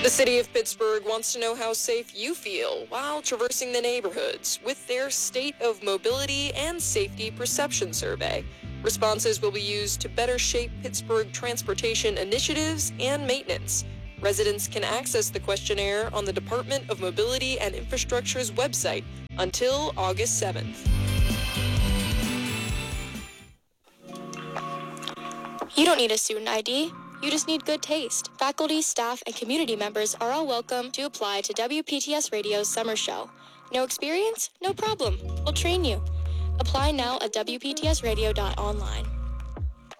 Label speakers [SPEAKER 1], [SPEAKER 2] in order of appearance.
[SPEAKER 1] The city of Pittsburgh wants to know how safe you feel while traversing the neighborhoods with their State of Mobility and Safety Perception Survey. Responses will be used to better shape Pittsburgh transportation initiatives and maintenance. Residents can access the questionnaire on the Department of Mobility and Infrastructure's website until August 7th.
[SPEAKER 2] You don't need a student ID. You just need good taste. Faculty, staff, and community members are all welcome to apply to WPTS Radio's summer show. No experience? No problem. We'll train you. Apply now at WPTSradio.online.